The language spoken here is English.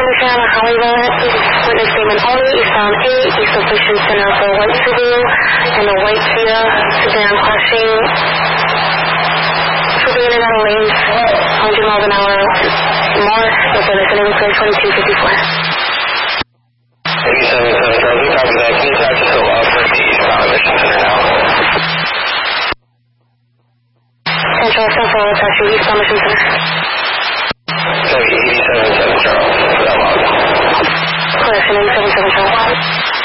Mission on Hollywood. Witness statement only. Eastbound 8, East of Mission Center for white Subaru and the white Kia sedan crashing. Moving in and out of lanes, 100 miles an hour more. With a listening clear 2254. 8770, copy that. Can you taxi to for the eastbound Mission Center now? Central Central, taxi eastbound Mission Center. Copy 8770 for that log. Correction, 8770.